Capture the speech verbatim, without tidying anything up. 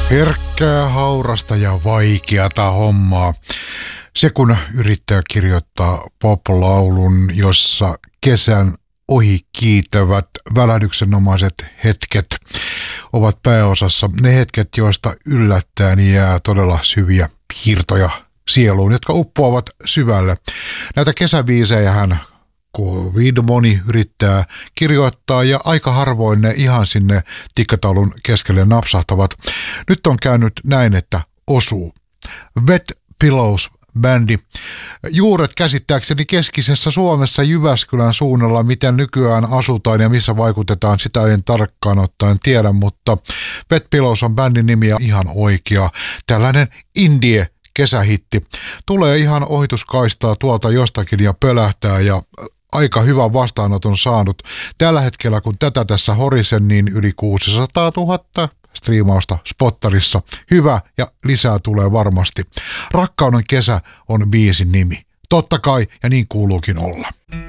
Herkkää, haurasta ja vaikeata hommaa. Se kun yrittää kirjoittaa pop-laulun, jossa kesän ohi kiitävät välähdyksenomaiset hetket ovat pääosassa. Ne hetket, joista yllättäen jää todella syviä piirtoja sieluun, jotka uppoavat syvälle. Näitä kesäbiisejähän kovin moni yrittää kirjoittaa ja aika harvoin ne ihan sinne tikkataulun keskelle napsahtavat. Nyt on käynyt näin, että osuu. Wet Pillows bändi. Juuret käsittääkseni keskisessä Suomessa Jyväskylän suunnalla, miten nykyään asutaan ja missä vaikutetaan, sitä en tarkkaan ottaen tiedä, mutta Wet Pillows on bändin nimi ja ihan oikea. Tällainen indie kesähitti. Tulee ihan ohituskaistaa tuolta jostakin ja pölähtää ja aika hyvän vastaanoton saanut. Tällä hetkellä kun tätä tässä horisen, niin yli kuusisataatuhatta striimausta Spottarissa. Hyvä ja lisää tulee varmasti. Rakkauden kesä on biisin nimi. Totta kai ja niin kuuluukin olla.